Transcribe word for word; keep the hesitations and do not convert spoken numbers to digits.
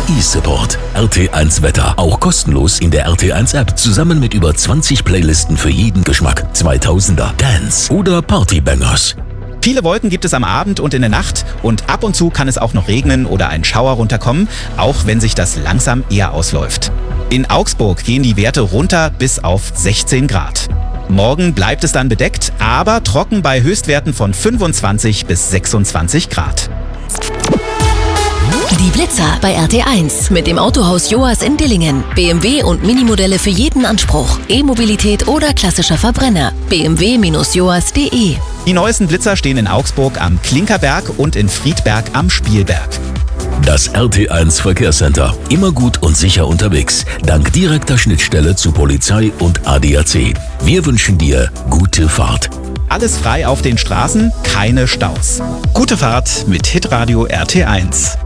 E-Support. R T eins Wetter. Auch kostenlos in der R T eins App. Zusammen mit über zwanzig Playlisten für jeden Geschmack. zweitausender, Dance oder Partybangers. Viele Wolken gibt es am Abend und in der Nacht und ab und zu kann es auch noch regnen oder ein Schauer runterkommen, auch wenn sich das langsam eher ausläuft. In Augsburg gehen die Werte runter bis auf sechzehn Grad. Morgen bleibt es dann bedeckt, aber trocken bei Höchstwerten von fünfundzwanzig bis sechsundzwanzig Grad. Die Blitzer bei R T eins mit dem Autohaus Joas in Dillingen. B M W und Minimodelle für jeden Anspruch. E-Mobilität oder klassischer Verbrenner. b m w Bindestrich joas punkt de. Die neuesten Blitzer stehen in Augsburg am Klinkerberg und in Friedberg am Spielberg. Das R T eins Verkehrscenter. Immer gut und sicher unterwegs. Dank direkter Schnittstelle zu Polizei und A D A C. Wir wünschen dir gute Fahrt. Alles frei auf den Straßen, keine Staus. Gute Fahrt mit Hitradio R T eins.